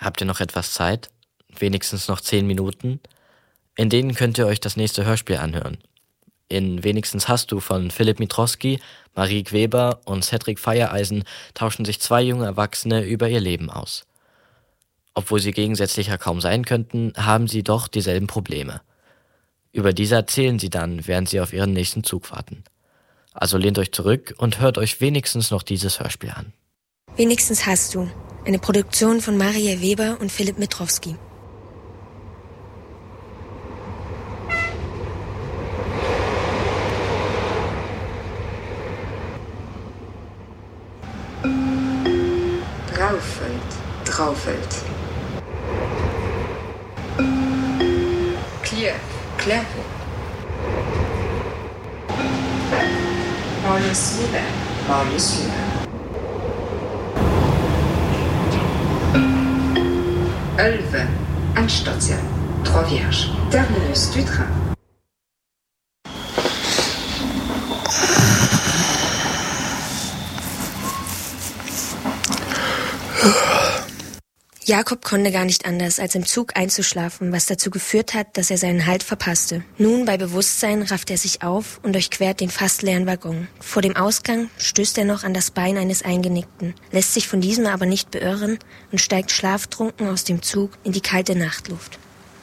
Habt ihr noch etwas Zeit? Wenigstens noch 10 Minuten? In denen könnt ihr euch das nächste Hörspiel anhören. In Wenigstens hast du von Philipp Mitrowski, Marie Weber und Cedric Feiereisen tauschen sich 2 junge Erwachsene über ihr Leben aus. Obwohl sie gegensätzlicher kaum sein könnten, haben sie doch dieselben Probleme. Über diese erzählen sie dann, während sie auf ihren nächsten Zug warten. Also lehnt euch zurück und hört euch wenigstens noch dieses Hörspiel an. Wenigstens hast du. Eine Produktion von Marie Weber und Philipp Mitrowski. Graufeld. Klärhof. Paulus-Müller. Ölve, Endstation, Trois Vierges, terminus du train. Jakob konnte gar nicht anders, als im Zug einzuschlafen, was dazu geführt hat, dass er seinen Halt verpasste. Nun, bei Bewusstsein, rafft er sich auf und durchquert den fast leeren Waggon. Vor dem Ausgang stößt er noch an das Bein eines Eingenickten, lässt sich von diesem aber nicht beirren und steigt schlaftrunken aus dem Zug in die kalte Nachtluft.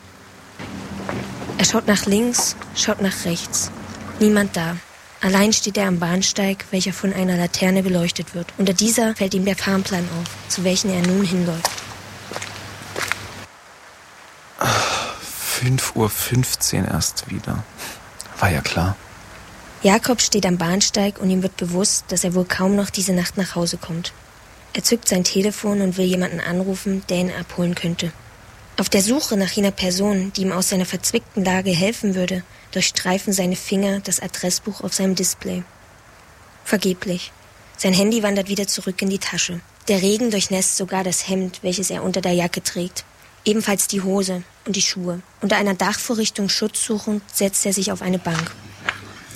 Er schaut nach links, schaut nach rechts. Niemand da. Allein steht er am Bahnsteig, welcher von einer Laterne beleuchtet wird. Unter dieser fällt ihm der Fahrplan auf, zu welchem er nun hinläuft. 5:15 Uhr erst wieder. War ja klar. Jakob steht am Bahnsteig und ihm wird bewusst, dass er wohl kaum noch diese Nacht nach Hause kommt. Er zückt sein Telefon und will jemanden anrufen, der ihn abholen könnte. Auf der Suche nach jener Person, die ihm aus seiner verzwickten Lage helfen würde, durchstreifen seine Finger das Adressbuch auf seinem Display. Vergeblich. Sein Handy wandert wieder zurück in die Tasche. Der Regen durchnässt sogar das Hemd, welches er unter der Jacke trägt. Ebenfalls die Hose und die Schuhe. Unter einer Dachvorrichtung Schutz suchend setzt er sich auf eine Bank.